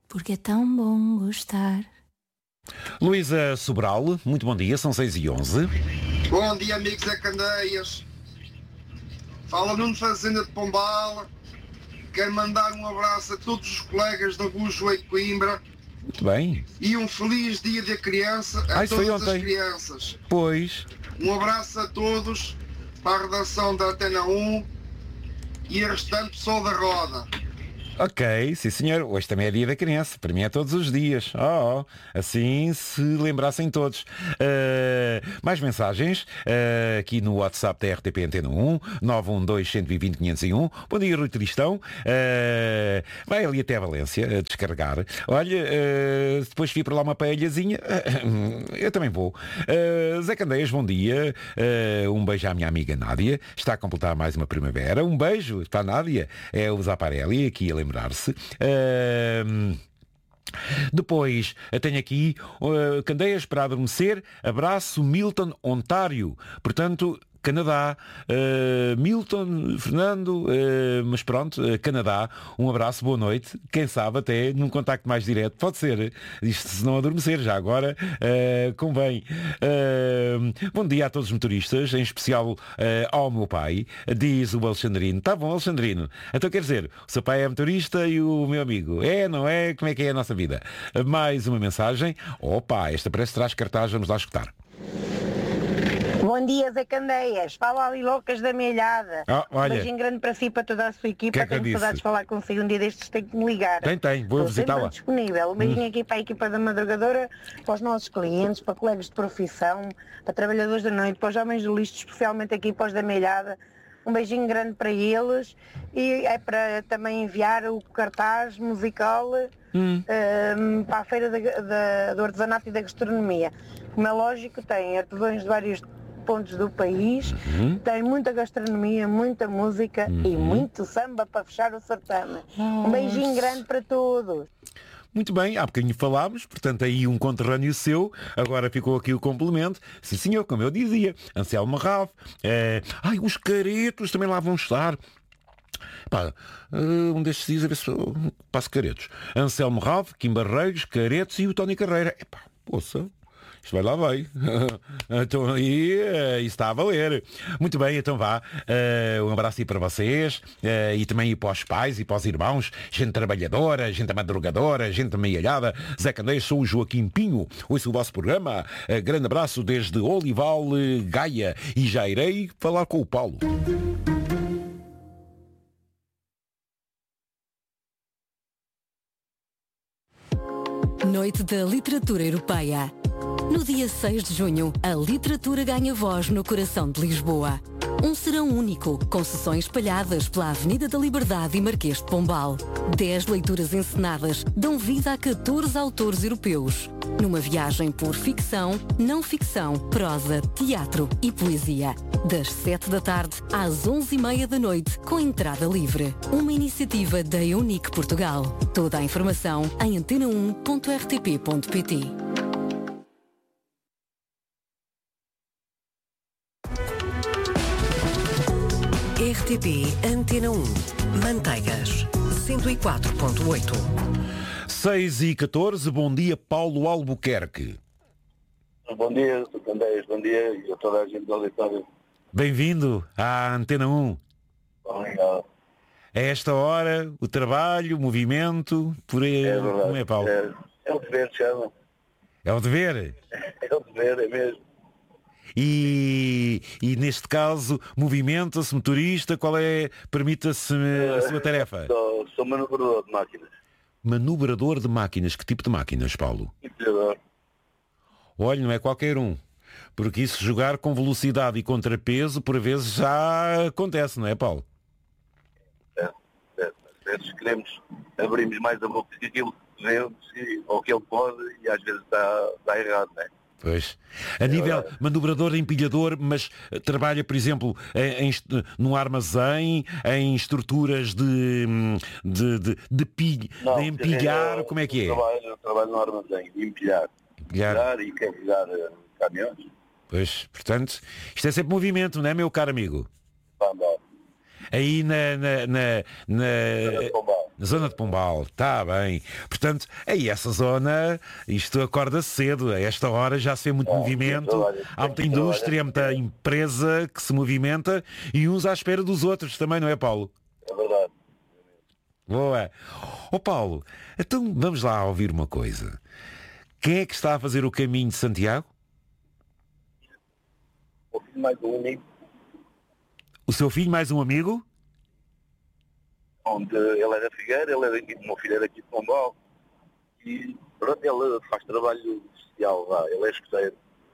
porque é tão bom gostar. Luísa Sobral, muito bom dia, são 6h11. Bom dia, amigos da Candeias. Fala Nuno Fazenda de Pombal. Quero mandar um abraço a todos os colegas da Bujoa e Coimbra. Muito bem. E um feliz dia da criança a todas as crianças. Pois. Um abraço a todos, para a redação da Antena 1 e a restante pessoal da Roda. Ok, sim senhor, hoje também é dia da criança, para mim é todos os dias. Assim se lembrassem todos. Mais mensagens aqui no WhatsApp da RTP Antena 1, 912-120-501. Bom dia, Rui Tristão. Vai ali até a Valência a descarregar. Olha, depois fui para lá uma paelhazinha. Eu também vou. Zé Candeias, bom dia. Um beijo à minha amiga Nádia. Está a completar mais uma primavera. Um beijo para a Nádia. É o Zaparelli aqui a lembrar-se. Depois tenho aqui Candeias para adormecer. Abraço, Milton, Ontário. Portanto, Canadá, Milton, Fernando, mas pronto, Canadá, um abraço, boa noite, quem sabe até num contacto mais direto, pode ser, isto se não adormecer, já agora convém. Bom dia a todos os motoristas, em especial ao meu pai, diz o Alexandrino. Tá bom, Alexandrino, então quer dizer, o seu pai é motorista e o meu amigo, não é? Como é que é a nossa vida? Mais uma mensagem, opa, esta parece que traz cartaz, vamos lá escutar. Bom dia, Zé Candeias. Fala ali loucas da Melhada. Um beijinho grande para si e para toda a sua equipa. Tenho saudades de falar consigo um dia destes, tenho que me ligar. Tem, vou visitá-la. Disponível. Um beijinho aqui para a equipa da madrugadora, para os nossos clientes, para colegas de profissão, para trabalhadores da noite, para os homens do lixo, especialmente aqui para os da Melhada. Um beijinho grande para eles e é para também enviar o cartaz musical para a Feira do Artesanato e da Gastronomia. Como é lógico, tem artesãos de vários pontos do país, tem muita gastronomia, muita música e muito samba para fechar o certame. Um beijinho grande para todos. Muito bem, há bocadinho falámos, portanto aí um conterrâneo seu, agora ficou aqui o complemento. Sim senhor, como eu dizia, Anselmo Ralph, os caretos também lá vão estar. Um destes dias a ver se eu passo caretos. Anselmo Ralph, Kim Barreiros, Caretos e o Tony Carreira. Poça. Isto vai lá, vai. Então aí, isso está a valer. Muito bem, então vá. Um abraço aí para vocês e também para os pais e para os irmãos. Gente trabalhadora, gente madrugadora, gente ameialhada. Zé Candeias, sou o Joaquim Pinho. Ouço o vosso programa. Grande abraço desde Olival, Gaia. E já irei falar com o Paulo. Noite da Literatura Europeia. No dia 6 de junho, a literatura ganha voz no coração de Lisboa. Um serão único, com sessões espalhadas pela Avenida da Liberdade e Marquês de Pombal. 10 leituras encenadas dão vida a 14 autores europeus. Numa viagem por ficção, não ficção, prosa, teatro e poesia. Das 7 da tarde às 11h30 da noite, com entrada livre. Uma iniciativa da Eunice Portugal. Toda a informação em antena1.rtp.pt. RTP Antena 1. Manteigas 104.8. 6h14, bom dia, Paulo Albuquerque. Bom dia, Sr. Candeias, bom dia e a toda a gente do auditório. Bem-vindo à Antena 1. Obrigado. A esta hora, o trabalho, o movimento, por aí, como é, Paulo? É o dever, chama. É o dever? É o dever, é mesmo. E neste caso, movimenta-se, motorista, qual é, permita-se a sua tarefa? Sou manobrador de máquinas. Manobrador de máquinas, que tipo de máquinas, Paulo? Empilhador. Olha, não é qualquer um, porque isso jogar com velocidade e contrapeso, por vezes já acontece, não é, Paulo? Às vezes queremos, abrimos mais a boca que aquilo que devemos, ou que ele pode, e às vezes está errado, não é? Pois. A nível manobrador, empilhador, mas trabalha, por exemplo, num armazém, em estruturas de empilhar, como é que é? Eu trabalho no armazém, de empilhar e carregar caminhões. Pois, portanto, isto é sempre movimento, não é, meu caro amigo? Vamos. Aí Na zona de Pombal, está bem. Portanto, aí essa zona, isto acorda cedo. A esta hora já se vê muito movimento. Há muita indústria, há muita empresa que se movimenta e uns à espera dos outros também, não é, Paulo? É verdade. Boa. Paulo, então vamos lá ouvir uma coisa. Quem é que está a fazer o caminho de Santiago? Mais um amigo. O seu filho, mais um amigo? Onde ele é da Figueira, ele é daqui, o meu filho é daqui de Pombal. E pronto, ele faz trabalho social lá, ele é escoteiro.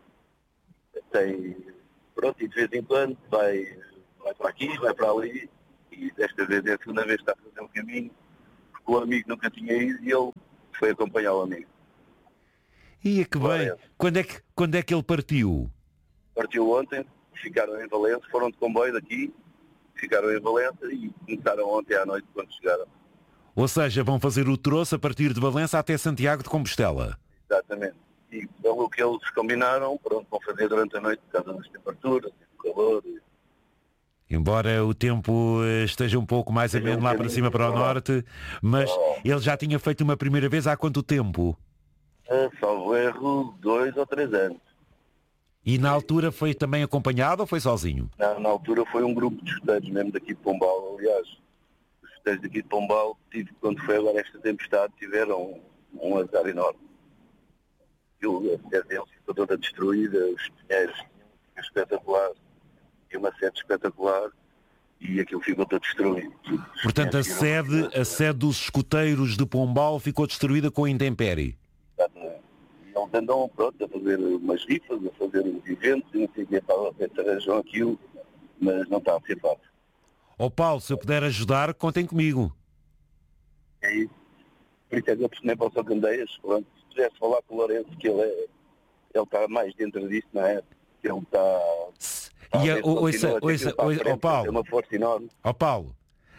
Pronto, e de vez em quando vai para aqui, vai para ali. E desta vez é a segunda vez que está a fazer um caminho, porque o amigo nunca tinha ido e ele foi acompanhar o amigo. E que bem. Quando é que ele partiu? Partiu ontem, ficaram em Valença, foram de comboio daqui, ficaram em Valença e começaram ontem à noite quando chegaram. Ou seja, vão fazer o troço a partir de Valença até Santiago de Compostela. Exatamente. E pelo que eles combinaram, pronto, vão fazer durante a noite por causa das temperaturas, do calor. Embora o tempo esteja um pouco mais ameno lá para cima, para o norte, mas ele já tinha feito uma primeira vez há quanto tempo? Salvo erro, 2 ou 3 anos. E na altura foi também acompanhado ou foi sozinho? Na altura foi um grupo de escuteiros mesmo daqui de Pombal, aliás. Os escuteiros daqui de Pombal, quando foi agora esta tempestade, tiveram um azar enorme. A sede deles ficou toda destruída, os pinheiros tinham espetacular, e uma sede espetacular, e aquilo ficou todo destruído. Portanto, a sede dos escuteiros de Pombal ficou destruída com a intempérie. Eles andam pronto a fazer umas rifas, a fazer uns eventos, e não sei o que é para ver se arranjam aquilo, mas não está a ser fácil. Paulo, se eu puder ajudar, contem comigo. É isso. Por isso é que eu pressionei para o São Candeias, pronto. Se pudesse falar com o Lourenço, que ele está mais dentro disso, não é? Que ele está... Paulo. É uma força enorme. Paulo,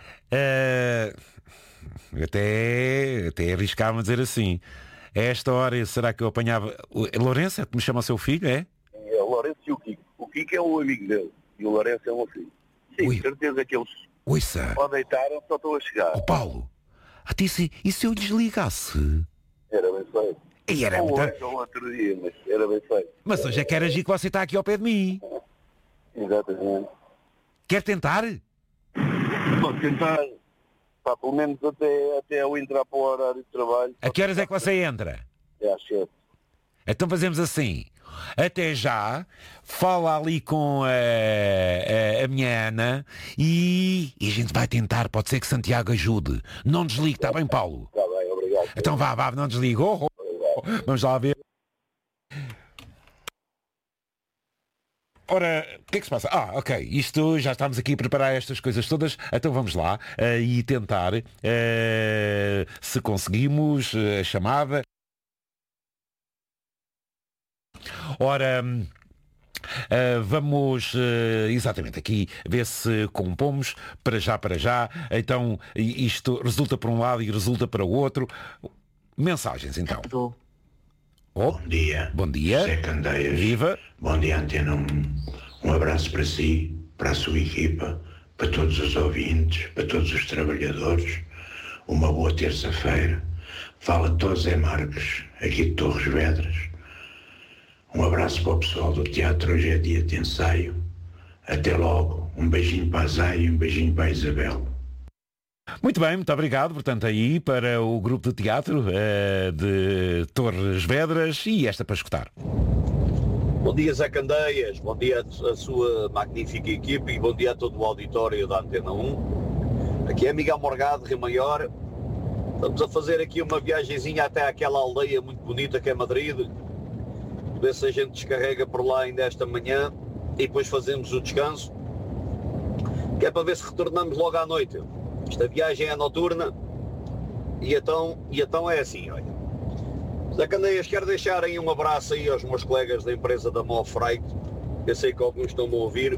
até arriscava-me a dizer assim. A esta hora, será que eu apanhava... Lourenço, é que me chama o seu filho, é? É o Lourenço e o Kiko. O Kiko é o amigo dele. E o Lourenço é o meu filho. Sim, certeza que eles só deitaram, só estão a chegar. Paulo, e se eu desligasse? Era bem feito. E era hoje ou outro dia, mas era bem feito. Mas hoje é que era agir que você está aqui ao pé de mim. Exatamente. Quer tentar? Pode tentar. Pá, pelo menos até eu entrar para o horário de trabalho. A que horas é que você entra? É às 7. Então fazemos assim. Até já, fala ali com a minha Ana e a gente vai tentar. Pode ser que Santiago ajude. Não desligue, está bem, Paulo? Está bem, obrigado. Então vá, não desligue. Vamos lá ver. Ora, o que é que se passa? Ok, isto já estamos aqui a preparar estas coisas todas, então vamos lá e tentar se conseguimos a chamada. Ora, vamos exatamente aqui ver se compomos para já. Então isto resulta para um lado e resulta para o outro. Mensagens então. Bom dia. Bom dia. Zé Candeias. Viva. Bom dia, Antena 1. Um abraço para si, para a sua equipa, para todos os ouvintes, para todos os trabalhadores. Uma boa terça-feira. Fala José Marques, aqui de Torres Vedras. Um abraço para o pessoal do teatro. Hoje é dia de ensaio. Até logo. Um beijinho para a Zé e um beijinho para a Isabel. Muito bem, muito obrigado. Portanto, aí para o grupo de teatro de Torres Vedras e esta para escutar. Bom dia, Zé Candeias. Bom dia a sua magnífica equipe e bom dia a todo o auditório da Antena 1. Aqui é Miguel Morgado, Rio Maior. Estamos a fazer aqui uma viagenzinha até àquela aldeia muito bonita que é Madrid. Ver se a gente descarrega por lá ainda esta manhã e depois fazemos o descanso. Que é para ver se retornamos logo à noite. Esta viagem é noturna e então é assim, olha. Zé Candeias, quero deixar aí um abraço aí aos meus colegas da empresa da Mo Freight. Eu sei que alguns estão-me a ouvir.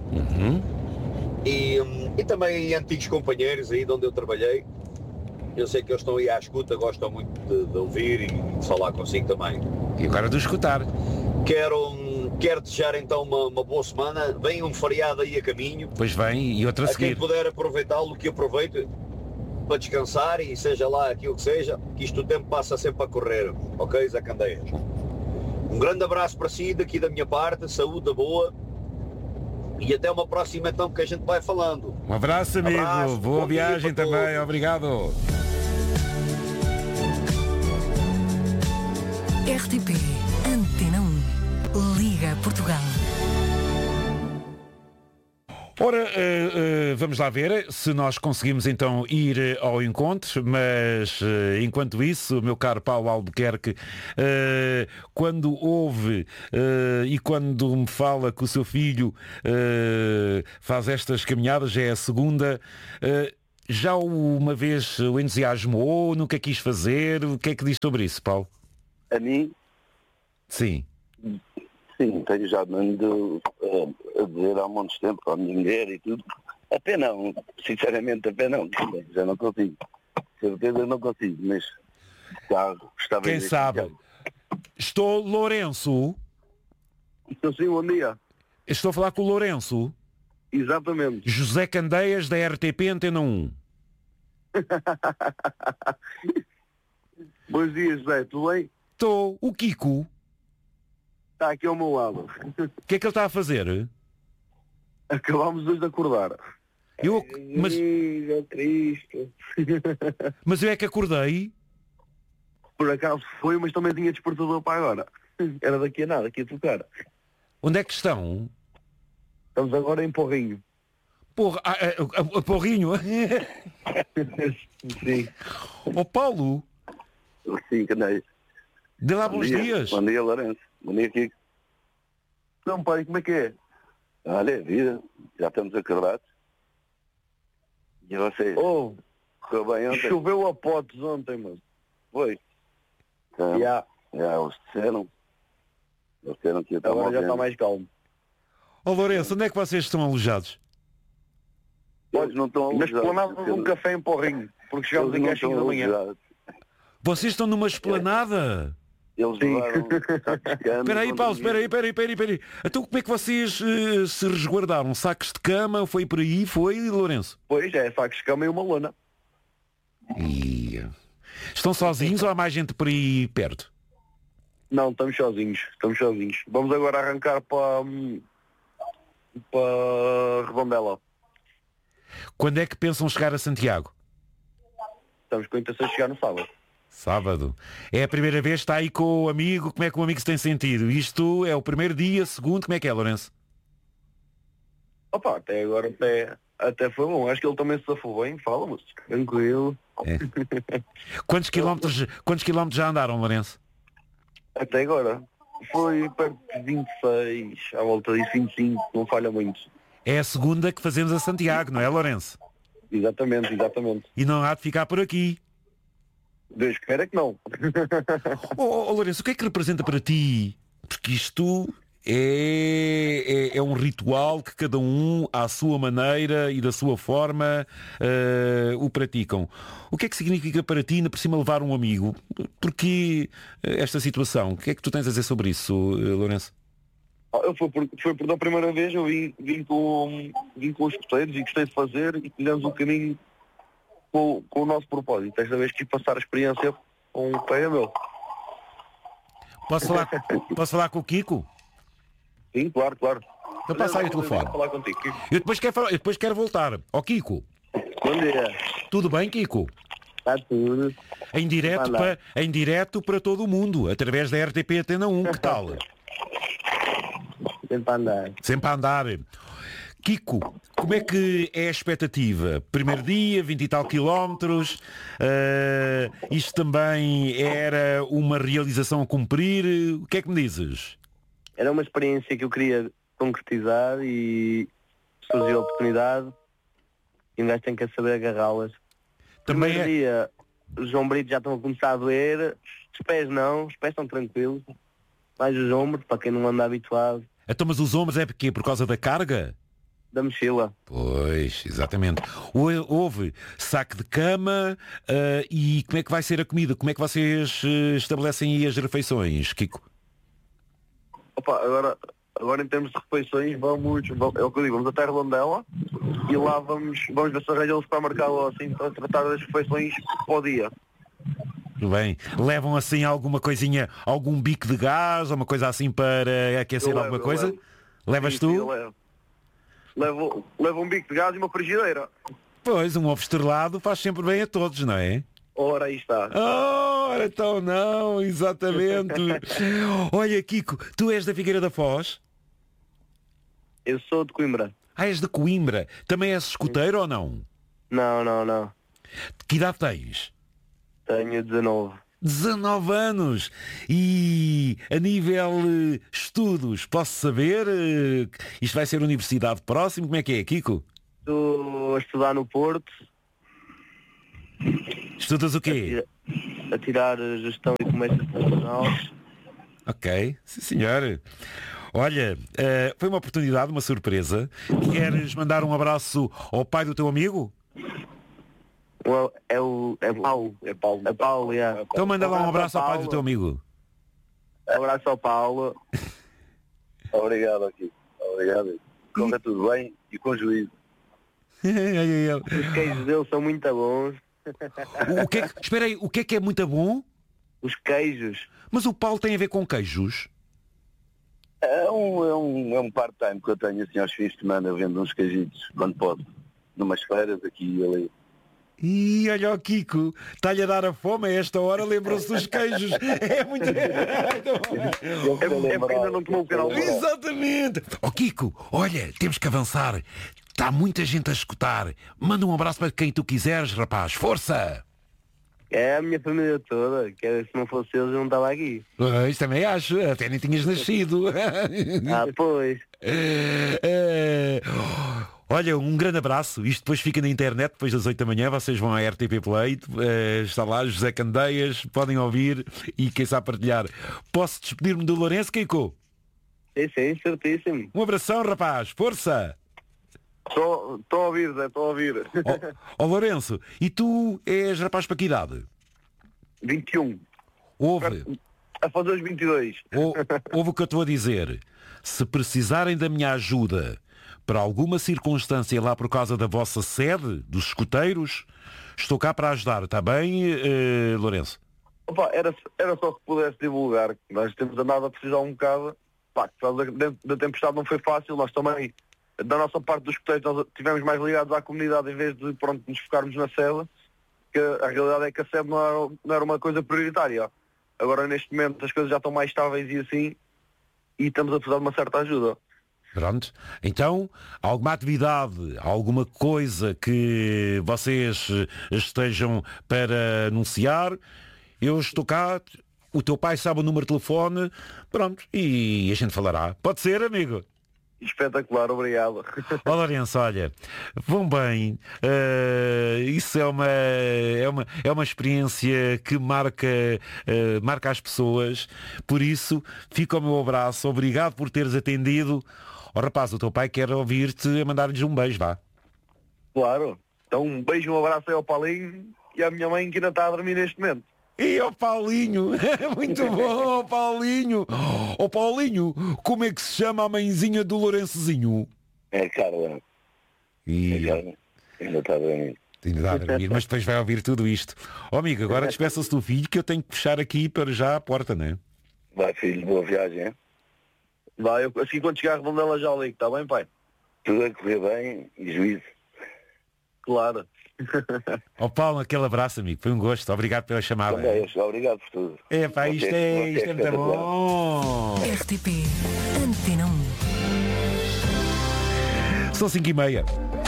E também antigos companheiros aí de onde eu trabalhei. Eu sei que eles estão aí à escuta, gostam muito de ouvir e de falar consigo também. E agora de escutar. Quero desejar então uma boa semana. Vem um feriado aí a caminho. Pois vem, e outra a seguir. Quem puder aproveitá-lo, que aproveite. para descansar e seja lá aquilo que seja, que isto o tempo passa sempre a correr, ok, Zé Candeias? Um grande abraço para si, daqui da minha parte, saúde boa e até uma próxima então que a gente vai falando. Um abraço, amigo. Boa viagem também. Todos. Obrigado. RTP Antena 1. Liga Portugal. Ora, vamos lá ver se nós conseguimos então ir ao encontro, mas enquanto isso, meu caro Paulo Albuquerque, quando ouve e quando me fala que o seu filho faz estas caminhadas, já é a segunda, já uma vez o entusiasmou, nunca quis fazer, o que é que diz sobre isso, Paulo? A mim? Sim. Sim, tenho já andado a dizer há muitos tempos com a minha mulher e tudo. Até não, sinceramente até não, já não consigo. Certeza não consigo, mas gostava. Quem sabe? Estou Lourenço. Estou sim, bom dia. Estou a falar com o Lourenço. Exatamente. José Candeias da RTP Antena 1. Bons dias, José, tudo bem? Estou. O Kiko está aqui ao meu lado. O que é que ele está a fazer? Acabámos hoje de acordar. Cristo. Mas eu é que acordei. Por acaso foi, mas também tinha despertador para agora. Era daqui a nada, aqui a tocar. Onde é que estão? Estamos agora em Porrinho. Porra, Porrinho? Sim. Ó Paulo? Sim, Candeias. Dê lá bons dias. Bom dia, Lourenço. Bom dia, Kiko. Então, pai, como é que é? Olha, é vida. Já estamos acordados. E vocês? Oh, correu bem ontem? Choveu a potes ontem, mas... Foi. Então, já eles disseram. Eles disseram que agora já está mais calmo. Ó Lourenço, onde é que vocês estão alojados? Eles não estão alojados. Mas planávamos um café em Porrinho, porque chegámos aqui às 5 da manhã. Vocês estão numa esplanada? Eles levaram... Espera aí, Paulo, espera aí. Então como é que vocês se resguardaram? Sacos de cama? Foi por aí? Foi, Lourenço? Pois é, sacos de cama e uma lona. Estão sozinhos ou há mais gente por aí perto? Não, estamos sozinhos. Vamos agora arrancar para Redondela. Quando é que pensam chegar a Santiago? Estamos com a intenção de chegar no sábado. Sábado. É a primeira vez que está aí com o amigo. Como é que o amigo se tem sentido? Isto é o primeiro dia, segundo, como é que é, Lourenço? Opa, até agora até foi bom. Acho que ele também se safou bem, fala-me, tranquilo. É. Quantos quilómetros já andaram, Lourenço? Até agora. Foi perto de 26, à volta disso 25, não falha muito. É a segunda que fazemos a Santiago, não é, Lourenço? Exatamente. E não há de ficar por aqui. Deus queira que não. Lourenço, o que é que representa para ti? Porque isto é um ritual que cada um, à sua maneira e da sua forma, o praticam. O que é que significa para ti, ainda por cima, levar um amigo? Porque esta situação, o que é que tu tens a dizer sobre isso, Lourenço? Foi por da primeira vez, eu vim com os escuteiros e gostei de fazer e fizemos um caminho com o nosso propósito. Desta vez quis passar a experiência com um colega meu. Posso falar com o Kiko? Sim, claro. Então passa aí o telefone. Falar contigo, Kiko. Eu depois quero voltar. Ó Kiko. Bom dia. Tudo bem, Kiko? Está tudo. Em direto para todo o mundo, através da RTP Antena 1, que tal? Sempre a andar. Kiko, como é que é a expectativa? Primeiro dia, 20 e tal quilómetros, isto também era uma realização a cumprir, o que é que me dizes? Era uma experiência que eu queria concretizar e surgiu a oportunidade e um gajo tem que saber agarrá-las. Primeiro dia, os ombros já estão a começar a doer, os pés não, os pés estão tranquilos, mais os ombros, para quem não anda habituado. Então, mas os ombros é porque? Por causa da carga? Da mochila. Pois, exatamente. Houve saco de cama e como é que vai ser a comida? Como é que vocês estabelecem aí as refeições, Kiko? Opa, agora Agora em termos de refeições, é o que eu digo, vamos até Redondela e lá vamos ver se arranjam um supermercado ou assim para tratar das refeições para o dia. Tudo bem. Levam assim alguma coisinha, algum bico de gás, uma coisa assim para aquecer alguma coisa? Levas Sim, tu? sim, eu levo um bico de gás e uma frigideira. Pois, um ovo estrelado faz sempre bem a todos, não é? Ora, aí está. Ora, então não, exatamente. Olha, Kiko, tu és da Figueira da Foz? Eu sou de Coimbra. És de Coimbra. Também és escoteiro ou não? Não. Que idade tens? Tenho 19. 19 anos. E a nível estudos, posso saber? Isto vai ser universidade próximo? Como é que é, Kiko? Estou a estudar no Porto. Estudas o quê? A tirar gestão e comércio internacional. Ok, sim senhor. Olha, foi uma oportunidade, uma surpresa. Queres mandar um abraço ao pai do teu amigo? É Paulo, yeah. Então manda lá um abraço ao pai do teu amigo. Abraço ao Paulo. Obrigado aqui. Obrigado. Corre tudo bem e com juízo. Os queijos dele são muito bons. Espera aí, o que é muito bom? Os queijos. Mas o Paulo tem a ver com queijos? É um part-time que eu tenho assim aos fins de semana, vendo uns queijitos quando posso. Numas feiras aqui e ali. E olha o Kiko, está-lhe a dar a fome a esta hora, lembrou-se dos queijos. É muito... É porque ainda não tomou o canal. Exatamente. Kiko, olha, temos que avançar. Está muita gente a escutar. Manda um abraço para quem tu quiseres, rapaz. Força! É a minha família toda, que se não fosse eles eu não estava aqui. Pois, também acho, até nem tinhas nascido. Pois. Olha, um grande abraço. Isto depois fica na internet, depois das 8 da manhã, vocês vão à RTP Play, está lá José Candeias, podem ouvir e quem sabe partilhar. Posso despedir-me do Lourenço, Kiko? Sim, certíssimo. Um abração, rapaz, força! Estou a ouvir, Zé, estou a ouvir. Lourenço, e tu és rapaz para que idade? 21. Ouve. A fazer os 22. Ouve o que eu estou a dizer. Se precisarem da minha ajuda para alguma circunstância lá por causa da vossa sede, dos escoteiros, estou cá para ajudar, está bem, Lourenço? Opa, era só que pudesse divulgar. Nós temos andado a precisar um bocado. Pá, por causa da tempestade não foi fácil, nós também... Da nossa parte dos escoteiros nós estivemos mais ligados à comunidade em vez de nos focarmos na sede, que a realidade é que a sede não era uma coisa prioritária. Agora neste momento as coisas já estão mais estáveis e assim, e estamos a precisar de uma certa ajuda. Pronto. Então, alguma atividade, alguma coisa que vocês estejam para anunciar, eu estou cá, o teu pai sabe o número de telefone, pronto, e a gente falará. Pode ser, amigo? Espetacular, obrigado. Ó Lourenço, olha, vão bem, isso é uma experiência que marca as pessoas, por isso fica o meu abraço, obrigado por teres atendido. Ó rapaz, o teu pai quer ouvir-te a mandar-lhes um beijo, vá. Claro, então um beijo, um abraço aí ao Paulinho e à minha mãe que ainda está a dormir neste momento. E ao Paulinho, muito bom, Paulinho. Ó Paulinho, como é que se chama a mãezinha do Lourencezinho? É Carla. E... Carla. Ainda está a dormir. Ainda está a dormir, mas depois vai ouvir tudo isto. Ó amigo, agora despeça-se do filho que eu tenho que fechar aqui para já a porta, não é? Vai filho, boa viagem, hein? Vai, assim quando chegar a Redondela já ligo, está bem pai? Tudo a correr bem e juízo. Claro. Ó Paulo, aquele abraço, amigo, foi um gosto, obrigado pela chamada. Obrigado por tudo. É pá, isto é muito bom. RTP Antena 1. São 5h30.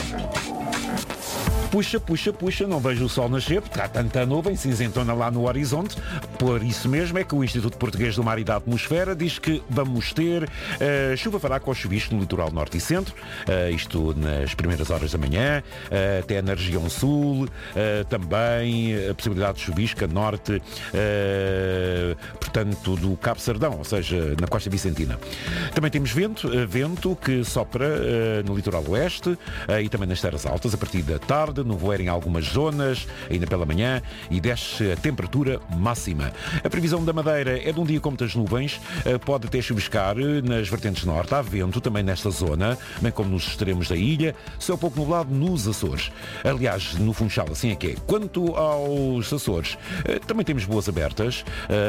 Puxa, não vejo o sol nascer, porque há tanta nuvem cinzentona lá no horizonte. Por isso mesmo é que o Instituto Português do Mar e da Atmosfera diz que vamos ter chuva fraca ou chuvisco no litoral norte e centro, isto nas primeiras horas da manhã, até na região sul, também a possibilidade de chuvisco a norte, portanto, do Cabo Sardão, ou seja, na costa vicentina. Também temos vento que sopra no litoral oeste e também nas terras altas a partir da tarde. cidade, nevoeiro em algumas zonas, ainda pela manhã, e desce a temperatura máxima. A previsão da Madeira é de um dia com muitas nuvens, pode até chuviscar nas vertentes norte, há vento também nesta zona, bem como nos extremos da ilha, céu pouco nublado nos Açores. Aliás, no Funchal, assim é que é. Quanto aos Açores, também temos boas abertas,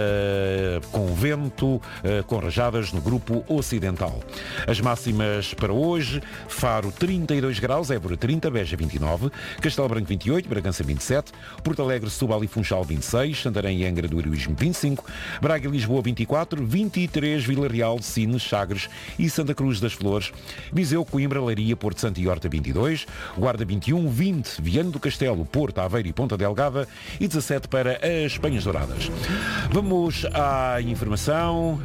com vento, com rajadas no grupo ocidental. As máximas para hoje: Faro 32 graus, Évora 30, Beja 29, Castelo Branco 28, Bragança 27, Porto Alegre, Setúbal e Funchal 26, Santarém e Angra do Heroísmo 25, Braga e Lisboa 24, 23, Vila Real, Sines, Sagres e Santa Cruz das Flores, Viseu, Coimbra, Leiria, Porto Santo e Horta 22, Guarda 21, 20, Viana do Castelo, Porto, Aveiro e Ponta Delgada e 17 para as Penhas Douradas. Vamos à informação,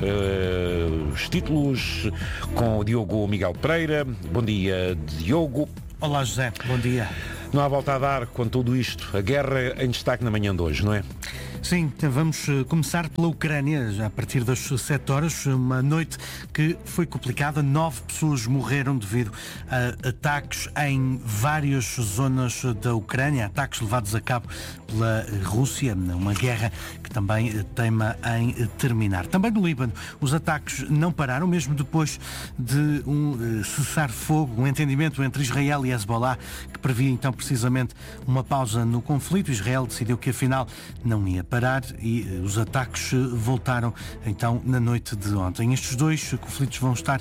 os títulos com o Diogo Miguel Pereira. Bom dia, Diogo. Olá, José. Bom dia. Não há volta a dar com tudo isto. A guerra em destaque na manhã de hoje, não é? Sim, vamos começar pela Ucrânia, já a partir das 7 horas, uma noite que foi complicada. 9 pessoas morreram devido a ataques em várias zonas da Ucrânia, ataques levados a cabo pela Rússia, uma guerra que também teima em terminar. Também no Líbano, os ataques não pararam, mesmo depois de um cessar-fogo, um entendimento entre Israel e Hezbollah, que previa então precisamente uma pausa no conflito. Israel decidiu que afinal não ia parar e os ataques voltaram então na noite de ontem. Estes dois conflitos vão estar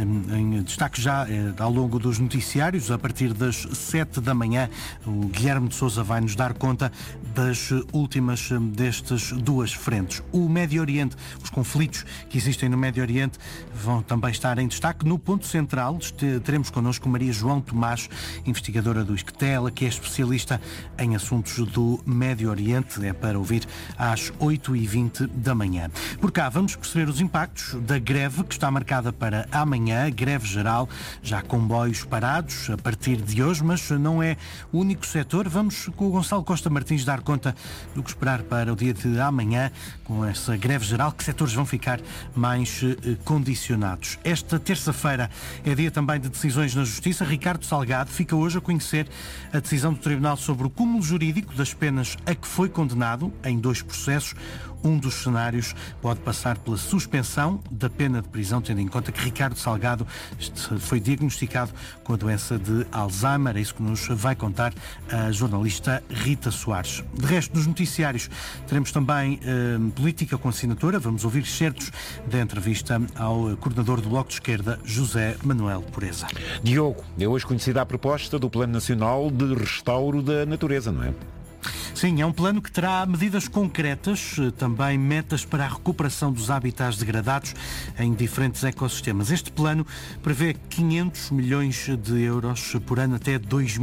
em destaque já ao longo dos noticiários. A partir das 7 da manhã, o Guilherme de Sousa vai nos dar conta das últimas destas duas frentes. O Médio Oriente, os conflitos que existem no Médio Oriente vão também estar em destaque. No ponto central teremos connosco Maria João Tomás, investigadora do Isquetel, que é especialista em assuntos do Médio Oriente. É para ouvir às 8h20 da manhã. Por cá vamos perceber os impactos da greve que está marcada para amanhã, greve geral, já comboios parados a partir de hoje, mas não é o único setor. Vamos com o Gonçalo Costa Martins dar conta do que esperar para o dia de amanhã, com essa greve geral, que setores vão ficar mais condicionados. Esta terça-feira é dia também de decisões na Justiça. Ricardo Salgado fica hoje a conhecer a decisão do Tribunal sobre o cúmulo jurídico das penas a que foi condenado em 2 processos. Um dos cenários pode passar pela suspensão da pena de prisão, tendo em conta que Ricardo Salgado foi diagnosticado com a doença de Alzheimer. É isso que nos vai contar a jornalista Rita Soares. De resto, nos noticiários teremos também política com assinatura. Vamos ouvir certos da entrevista ao coordenador do Bloco de Esquerda, José Manuel Pureza. Diogo, é hoje conhecida a proposta do Plano Nacional de Restauro da Natureza, não é? Sim, é um plano que terá medidas concretas, também metas para a recuperação dos habitats degradados em diferentes ecossistemas. Este plano prevê 500 milhões de euros por ano até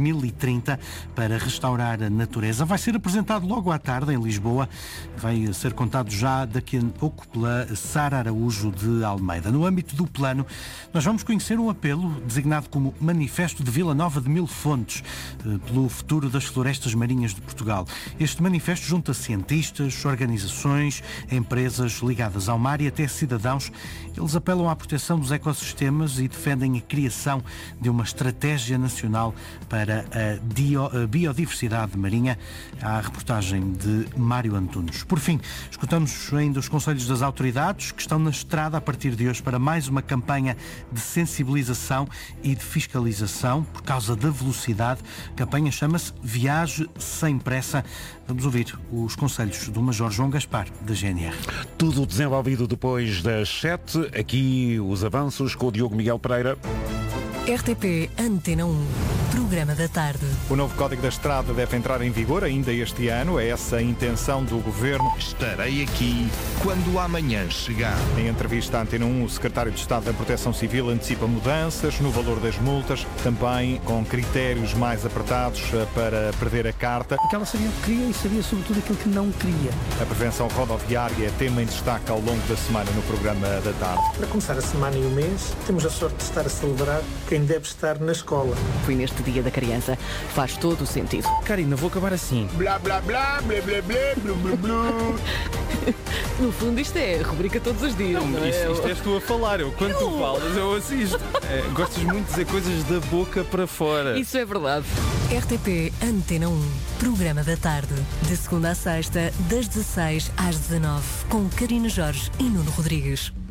2030 para restaurar a natureza. Vai ser apresentado logo à tarde em Lisboa. Vai ser contado já daqui a pouco pela Sara Araújo de Almeida. No âmbito do plano, nós vamos conhecer um apelo designado como Manifesto de Vila Nova de Mil Fontes pelo futuro das florestas marinhas de Portugal. Este manifesto junta cientistas, organizações, empresas ligadas ao mar e até cidadãos. Eles apelam à proteção dos ecossistemas e defendem a criação de uma estratégia nacional para a biodiversidade marinha. A reportagem de Mário Antunes. Por fim, escutamos ainda os conselhos das autoridades que estão na estrada a partir de hoje para mais uma campanha de sensibilização e de fiscalização por causa da velocidade. A campanha chama-se Viaje Sem Pressa. Vamos ouvir os conselhos do Major João Gaspar, da GNR. Tudo desenvolvido depois das 7. Aqui os avanços com o Diogo Miguel Pereira. RTP Antena 1, programa da tarde. O novo Código da Estrada deve entrar em vigor ainda este ano. É essa a intenção do Governo. Estarei aqui quando amanhã chegar. Em entrevista à Antena 1, o Secretário de Estado da Proteção Civil antecipa mudanças no valor das multas, também com critérios mais apertados para perder a carta. Porque ela sabia o que queria e sabia sobretudo aquilo que não queria. A prevenção rodoviária é tema em destaque ao longo da semana no programa da tarde. Para começar a semana e o mês, temos a sorte de estar a celebrar que quem deve estar na escola. Foi neste Dia da Criança. Faz todo o sentido. Karina, vou acabar assim. Blá, blá, blá, blá, blá, blá, blá, blá. No fundo, isto é rubrica todos os dias. Não, isto és tu a falar. Quando tu falas, eu assisto. Gostas muito de dizer coisas da boca para fora. Isso é verdade. RTP Antena 1. Programa da tarde. De segunda a sexta, das 16 às 19. Com Karina Jorge e Nuno Rodrigues.